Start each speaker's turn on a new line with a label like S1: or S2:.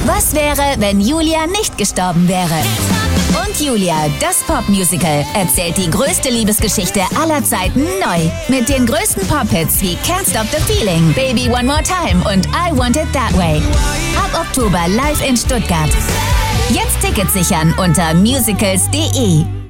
S1: Was wäre, wenn Julia nicht gestorben wäre? Und Julia, das Popmusical, erzählt die größte Liebesgeschichte aller Zeiten neu. Mit den größten Pop-Hits wie Can't Stop the Feeling, Baby One More Time und I Want It That Way. Ab Oktober live in Stuttgart. Jetzt Tickets sichern unter musicals.de.